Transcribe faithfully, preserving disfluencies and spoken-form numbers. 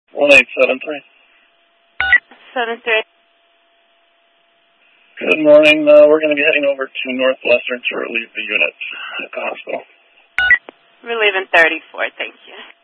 one eight seven three. seven three. Good morning. Uh, we're going to be heading over to Northwestern to relieve the unit at the hospital. Relieving thirty-four, thank you.